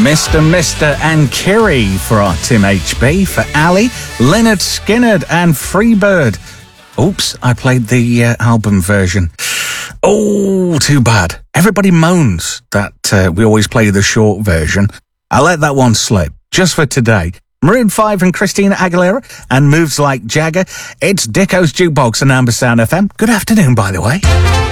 Mr. and Kiri for our Tim HB, for Ali, Leonard Skinner and Freebird. Oops, I played the album version. Oh, too bad. Everybody moans that we always play the short version. I let that one slip, just for today. Maroon 5 and Christina Aguilera and Moves Like Jagger. It's Dicko's Jukebox on Amber Sound FM. Good afternoon, by the way.